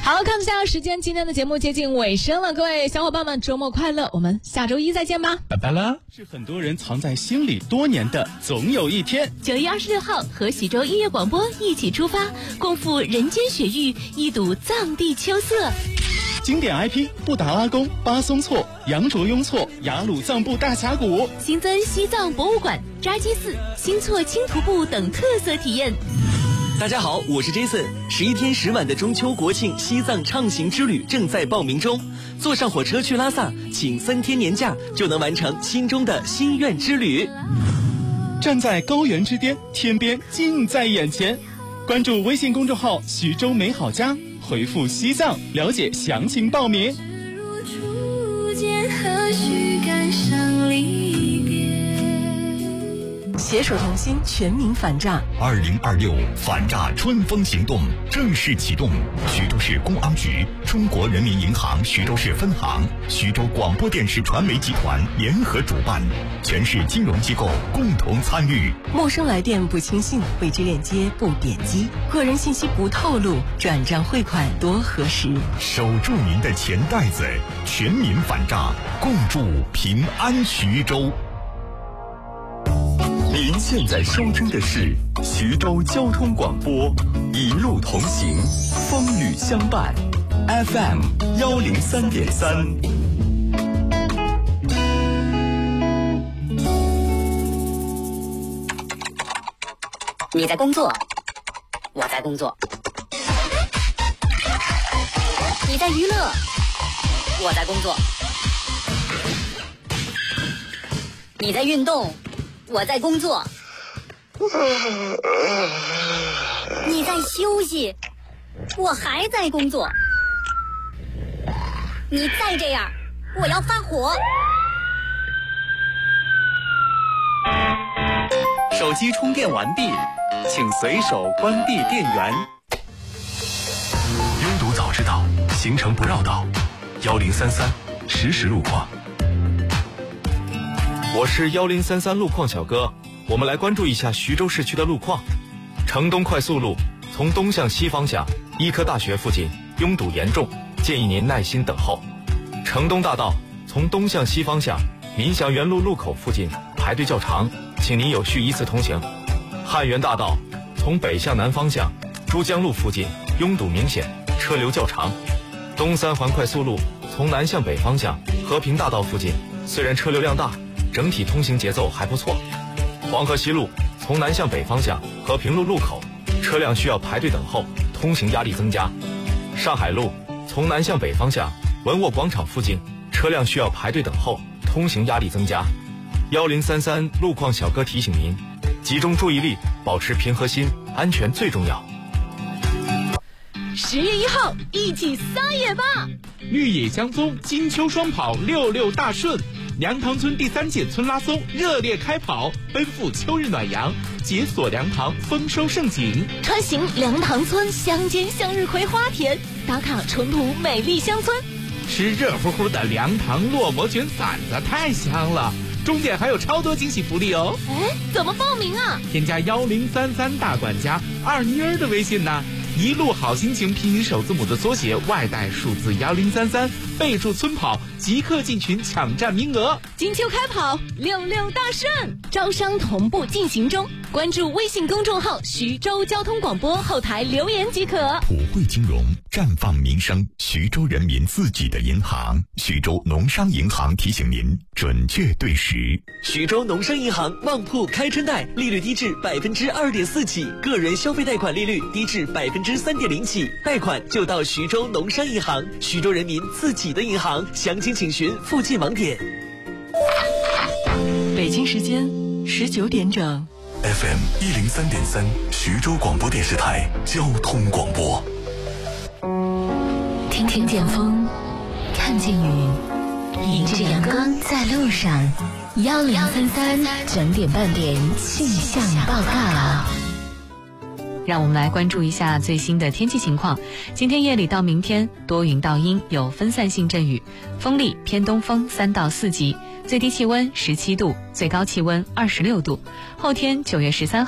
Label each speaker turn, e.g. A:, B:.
A: 好，看一下时间，今天的节目接近尾声了，各位小伙伴们，周末快乐，我们下周一再见吧，
B: 拜拜了。
C: 是很多人藏在心里多年的总有一天。
D: 9月26号和徐州音乐广播一起出发，共赴人间雪域，一睹藏地秋色。
C: 经典 IP 布达拉宫、巴松措、羊卓雍措、雅鲁藏布大峡谷，
D: 新增西藏博物馆、扎基寺、新措轻徒步等特色体验。
E: 大家好，我是 Jason。11天10晚的中秋国庆西藏畅行之旅正在报名中，坐上火车去拉萨，请3天年假就能完成心中的心愿之旅。
C: 站在高原之巅，天边近在眼前。关注微信公众号徐州美好家，回复西藏了解详情报名。
F: 携手同心，全民反诈。
G: 2026反诈春风行动正式启动。徐州市公安局、中国人民银行徐州市分行、徐州广播电视传媒集团联合主办，全市金融机构共同参与。
F: 陌生来电不轻信，未知链接不点击，个人信息不透露，转账汇款多核实。
G: 守住您的钱袋子，全民反诈，共筑平安徐州。您现在收听的是徐州交通广播，一路同行，风雨相伴 ，FM 103.3。
H: 你在工作，我在工作；你在娱乐，我在工作；你在运动，我在工作；你在休息，我还在工作。你再这样，我要发火。
E: 手机充电完毕，请随手关闭电源。
G: 拥堵早知道，行程不绕道。1033实时路况。
B: 我是1033路况小哥，我们来关注一下徐州市区的路况。城东快速路从东向西方向，医科大学附近拥堵严重，建议您耐心等候。城东大道从东向西方向，民祥园路路口附近排队较长，请您有序依次通行。汉源大道从北向南方向，珠江路附近拥堵明显，车流较长。东三环快速路从南向北方向，和平大道附近虽然车流量大，整体通行节奏还不错。黄河西路从南向北方向，和平路路口车辆需要排队等候，通行压力增加。上海路从南向北方向，文沃广场附近车辆需要排队等候，通行压力增加。1033路况小哥提醒您，集中注意力，保持平和心，安全最重要。
D: 10月1号，一起撒野吧！
I: 绿野香踪，金秋双跑66大顺，梁塘村第3届村拉松热烈开跑，奔赴秋日暖阳，解锁梁塘丰收盛景。
D: 穿行梁塘村乡间向日葵花田，打卡淳朴美丽乡村。
I: 吃热乎乎的梁塘烙馍卷馓子太香了，中间还有超多惊喜福利哦！
D: 哎，怎么报名啊？
I: 添加1033大管家二妮儿的微信呢，一路好心情拼音首字母的缩写，外带数字1033，备注村跑，即刻进群抢占名额。
D: 金秋开跑，66大顺，招商同步进行中。关注微信公众号徐州交通广播，后台留言即可。
G: 普惠金融，绽放民生，徐州人民自己的银行。徐州农商银行提醒您，准确对时。
E: 徐州农商银行旺铺开春贷，利率低至2.4%起，个人消费贷款利率低至3.0%起，贷款就到徐州农商银行，徐州人民自己的银行。详情请询附近网点。
F: 北京时间19点整。
G: FM 103.3，徐州广播电视台交通广播。
D: 听见风，看见雨，迎着阳光在路上。1033整点半点气象报告。让我们来关注一下最新的天气情况。今天夜里到明天多云到阴，有分散性阵雨，风力偏东风3到4级，最低气温17度，最高气温26度。后天9月13号